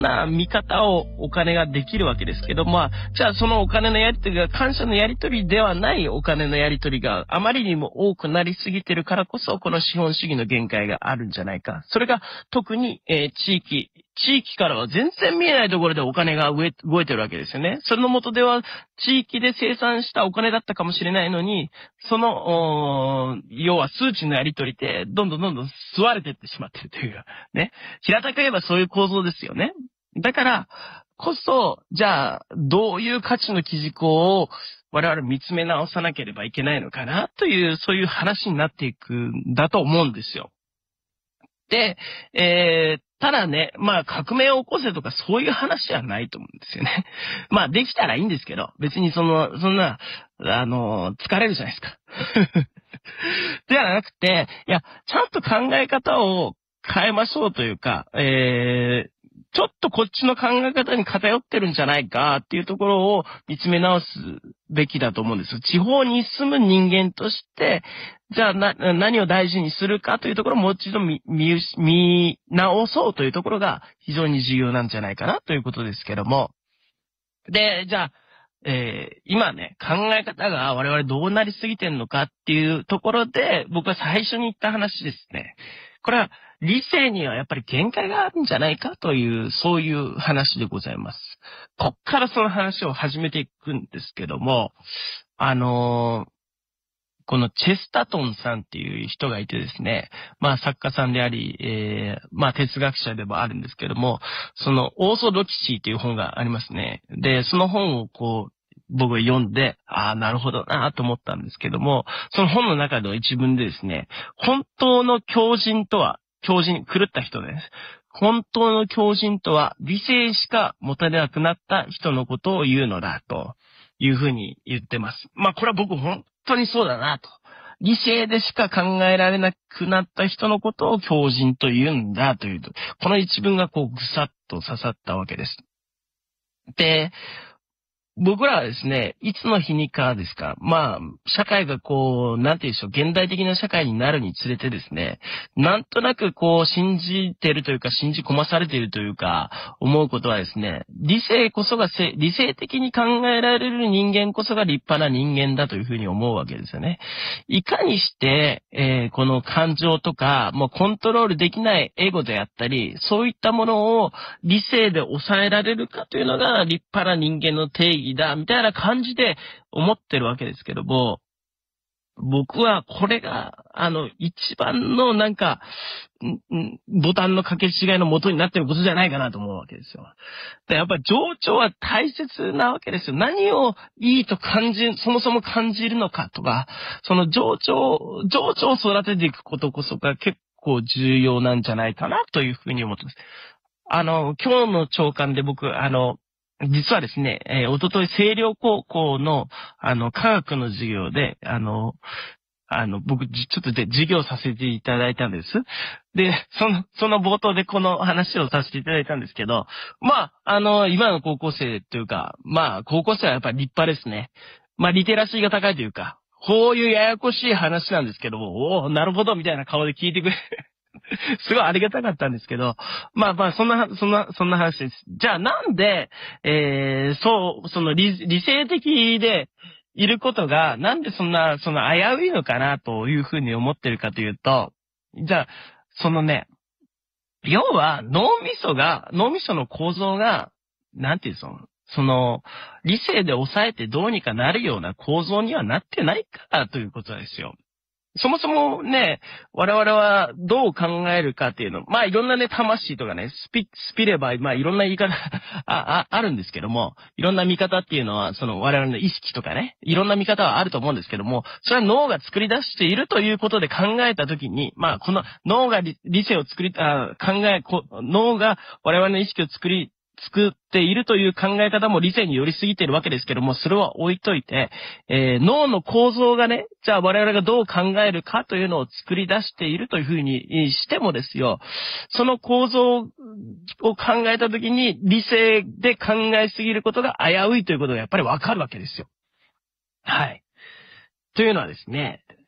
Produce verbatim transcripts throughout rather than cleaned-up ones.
な見方をお金ができるわけですけど、まあ、じゃあそのお金のやり取りが感謝のやり取りではないお金のやり取りがあまりにも多くなりすぎてるからこそ、この資本主義の限界があるんじゃないか。それが特に、えー、地域、地域からは全然見えないところでお金が動いてるわけですよね。その元では地域で生産したお金だったかもしれないのに、その、要は数値のやり取りでどんどんどんどん吸われていってしまっているというか、ね。平たく言えばそういう構造ですよね。だからこそ、じゃあ、どういう価値の基軸を我々見つめ直さなければいけないのかなという、そういう話になっていくんだと思うんですよ。で、えー、ただね、まあ革命を起こせとかそういう話じゃないと思うんですよね。まあできたらいいんですけど、別にその、そんな、あの、疲れるじゃないですか。ではなくて、いや、ちゃんと考え方を変えましょうというか、えー、ちょっとこっちの考え方に偏ってるんじゃないかっていうところを見つめ直すべきだと思うんですよ。地方に住む人間として、じゃあな、何を大事にするかというところをもう一度見、見、見直そうというところが非常に重要なんじゃないかなということですけども。で、じゃあ、えー、今ね、考え方が我々どうなりすぎてんのかっていうところで、僕は最初に言った話ですね。これは理性にはやっぱり限界があるんじゃないかという、そういう話でございます。こっからその話を始めていくんですけども、あのー、このチェスタトンさんっていう人がいてですね、まあ作家さんであり、えー、まあ哲学者でもあるんですけども、そのオーソドキシーっていう本がありますね。で、その本をこう、僕が読んで、ああ、なるほどなと思ったんですけども、その本の中の一文でですね、本当の狂人とは、狂人、狂った人です。本当の狂人とは理性しか持たれなくなった人のことを言うのだというふうに言ってます。まあこれは僕本当にそうだなと。理性でしか考えられなくなった人のことを狂人と言うんだという、この一文がこうぐさっと刺さったわけです。で、僕らはですね、いつの日にかですか、まあ、社会がこう、なんて言うんでしょう、現代的な社会になるにつれてですね、なんとなくこう、信じてるというか、信じ込まされているというか、思うことはですね、理性こそが、理性的に考えられる人間こそが立派な人間だというふうに思うわけですよね。いかにして、えー、この感情とか、もうコントロールできないエゴであったり、そういったものを理性で抑えられるかというのが立派な人間の定義だみたいな感じで思ってるわけですけども、僕はこれがあの一番のなんかボタンの掛け違いの元になってることじゃないかなと思うわけですよ。でやっぱり情緒は大切なわけですよ。何をいいと感じ、そもそも感じるのかとか、その情緒、情緒を育てていくことこそが結構重要なんじゃないかなというふうに思ってます。あの、今日の朝刊で僕、あの、実はですね、えー、おととい星稜高校の、あの、科学の授業で、あの、あの、僕、ちょっとで授業させていただいたんです。で、その、その冒頭でこの話をさせていただいたんですけど、まあ、あの、今の高校生というか、まあ、高校生はやっぱり立派ですね。まあ、リテラシーが高いというか、こういうややこしい話なんですけど、おお、なるほど、みたいな顔で聞いてくれすごいありがたかったんですけど、まあまあ、そんな、そんな、そんな話です。じゃあなんで、えー、そう、その理、理性的でいることが、なんでそんな、その危ういのかなというふうに思ってるかというと、じゃあ、そのね、要は脳みそが、脳みその構造が、なんていうの、その、理性で抑えてどうにかなるような構造にはなってないからということですよ。そもそもね、我々はどう考えるかっていうの、まあいろんなね、魂とかね、スピ、スピれば、まあいろんな言い方あ、あ、あるんですけども、いろんな見方っていうのは、その我々の意識とかね、いろんな見方はあると思うんですけども、それは脳が作り出しているということで考えたときに、まあこの脳が理、理性を作り、あ考えこ、脳が我々の意識を作り、作っているという考え方も理性に寄りすぎているわけですけども、それは置いといて、えー、脳の構造がね、じゃあ我々がどう考えるかというのを作り出しているというふうにしてもですよ、その構造を考えたときに理性で考えすぎることが危ういということがやっぱりわかるわけですよ。はい。というのはですね、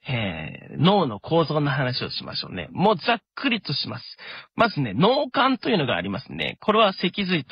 えー、脳の構造の話をしましょうね。もうざっくりとします。まずね、脳幹というのがありますね。これは脊髄と